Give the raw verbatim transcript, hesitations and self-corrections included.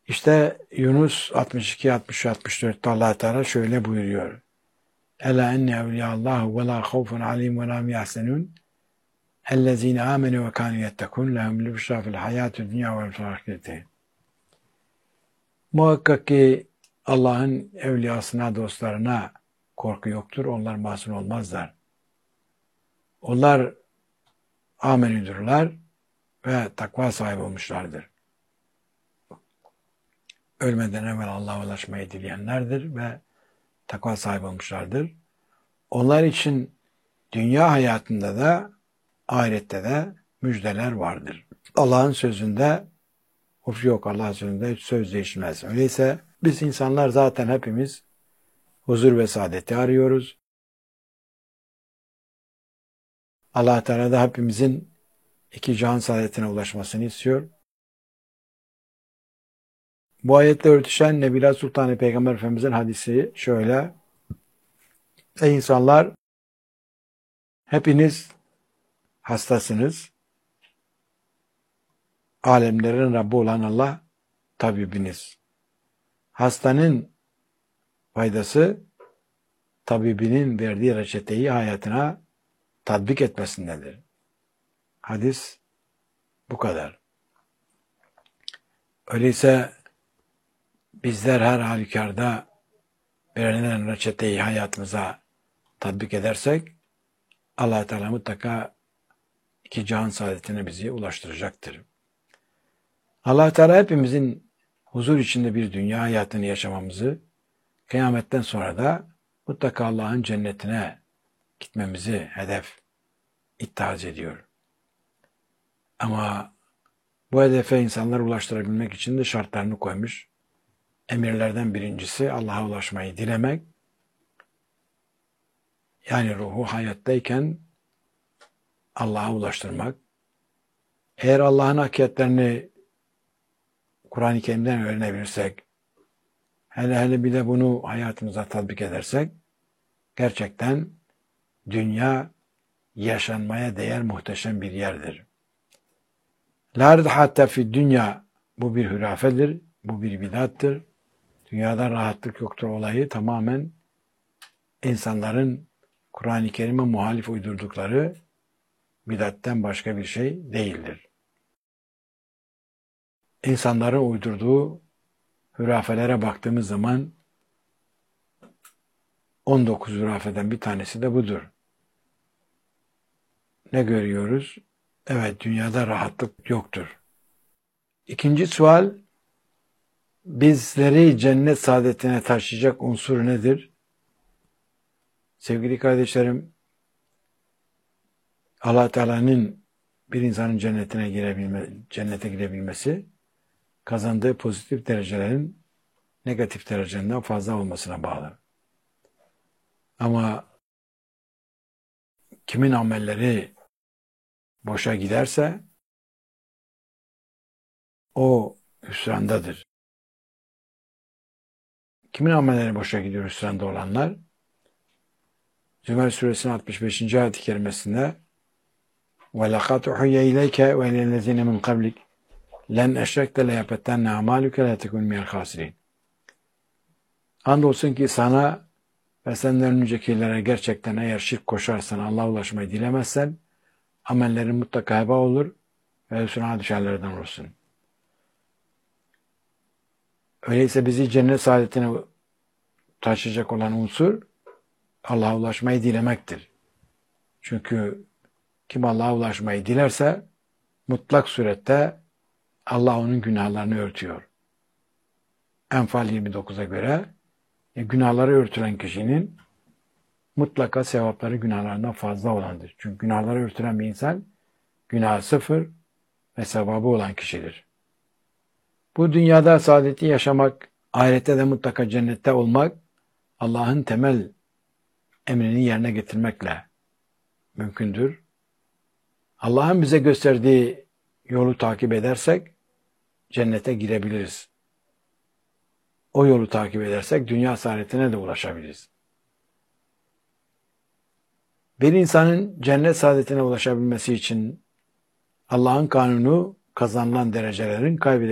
İşte Yunus altmış iki, altmış, altmış dörtte Allah Teala şöyle buyuruyor. Ela enne evliyallahu ve la havfun alim ve la hum yahzenun. Ellezine amenu ve kanu yettekun lehum l-büşra fil hayatü dünya ve fil ahireti. Muhakkak ki Allah'ın evliyasına, dostlarına korku yoktur. Onlar masum olmazlar. Onlar amenüdürler ve takva sahibi olmuşlardır. Ölmeden evvel Allah'a ulaşmayı dileyenlerdir ve takva sahibi olmuşlardır. Onlar için dünya hayatında da ahirette de müjdeler vardır. Allah'ın sözünde of yok, Allah'ın sözünde hiç söz değişmez. Öyleyse biz insanlar zaten hepimiz huzur ve saadeti arıyoruz. Allah Teala da hepimizin iki cihan saadetine ulaşmasını istiyor. Bu ayetle örtüşen Nebila Sultan Peygamber Efendimiz'in hadisi şöyle: Ey insanlar, hepiniz hastasınız. Alemlerin Rabbi olan Allah tabibiniz. Hastanın faydası tabibinin verdiği reçeteyi hayatına tatbik etmesindedir. Hadis bu kadar. Öyleyse bizler her halükarda verilen reçeteyi hayatımıza tatbik edersek Allah Teala mutlaka iki cihan saadetine bizi ulaştıracaktır. Allah Teala hepimizin huzur içinde bir dünya hayatını yaşamamızı, kıyametten sonra da mutlaka Allah'ın cennetine gitmemizi hedef ittihaz ediyor. Ama bu hedefe insanları ulaştırabilmek için de şartlarını koymuş. Emirlerden birincisi Allah'a ulaşmayı dilemek. Yani ruhu hayattayken Allah'a ulaştırmak. Eğer Allah'ın hakikatlerini Kur'an-ı Kerim'den öğrenebilirsek, hele hele bir de bunu hayatımıza tatbik edersek, gerçekten dünya yaşanmaya değer muhteşem bir yerdir. La hatta fi dünya, bu bir hürafedir, bu bir bidattır. Dünyada rahatlık yoktur olayı tamamen insanların Kur'an-ı Kerim'e muhalif uydurdukları bidatten başka bir şey değildir. İnsanların uydurduğu hürafelere baktığımız zaman on dokuz hürafeden bir tanesi de budur. Ne görüyoruz? Evet, dünyada rahatlık yoktur. İkinci sual, bizleri cennet saadetine taşıyacak unsur nedir? Sevgili kardeşlerim, Allah Teala'nın bir insanın cennetine girebilme, cennete girebilmesi, kazandığı pozitif derecelerin negatif derecelerinden fazla olmasına bağlı. Ama kimin amelleri boşa giderse o hüsrandadır. Kimin amelleri boşa gidiyor hüsranda olanlar? Zümer suresinin altmış beşinci ayet-i kerimesinde وَلَقَدْ اُحُيَّ اِلَيْكَ وَاِلَى الَّذِينَ مِنْ قَبْلِكَ لَنْ اَشْرَكْتَ لَيَبَتَّنَّ اَعْمَالُكَ لَا تَكُنْ مِنَ الْخَاسِرِينَ. Andolsun ki sana ve senden öncekilere gerçekten eğer şirk koşarsan, Allah'a ulaşmayı dilemezsen, amellerin mutlaka heba olur ve hüsrana düşerlerden olursun. Öyleyse bizi cennet saadetine taşıyacak olan unsur Allah'a ulaşmayı dilemektir. Çünkü kim Allah'a ulaşmayı dilerse mutlak surette Allah onun günahlarını örtüyor. Enfal yirmi dokuza göre e, günahları örtülen kişinin mutlaka sevapları günahlarından fazla olandır. Çünkü günahları örtülen bir insan günah sıfır ve sevabı olan kişidir. Bu dünyada saadeti yaşamak, ahirette de mutlaka cennette olmak Allah'ın temel emrini yerine getirmekle mümkündür. Allah'ın bize gösterdiği yolu takip edersek cennete girebiliriz. O yolu takip edersek dünya saadetine de ulaşabiliriz. Bir insanın cennet saadetine ulaşabilmesi için Allah'ın kanunu kazanılan derecelerin kaybedilmesi